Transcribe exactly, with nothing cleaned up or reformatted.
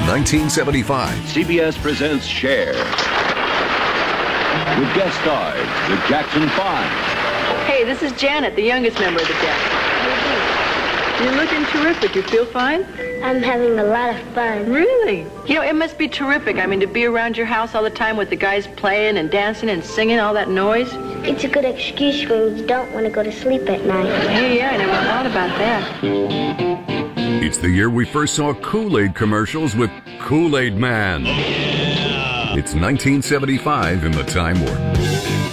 nineteen seventy-five. C B S presents Cher. With guest stars, the Jackson Five. Hey, this is Janet, the youngest member of the Jacksons. You're looking terrific. You feel fine? I'm having a lot of fun. Really? You know, it must be terrific. I mean, to be around your house all the time with the guys playing and dancing and singing, all that noise. It's a good excuse when you don't want to go to sleep at night. Hey, yeah, I never thought about that. It's the year we first saw Kool-Aid commercials with Kool-Aid Man. It's nineteen seventy-five in the Time Warp.